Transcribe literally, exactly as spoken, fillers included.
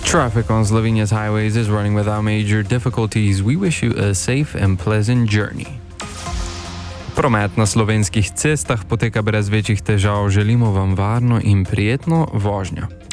Traffic on Slovenia's highways is running without major difficulties. We wish you a safe and pleasant journey. Promet na slovenskih cestah poteka brez večjih težav. Želimo vam varno in prijetno vožnjo.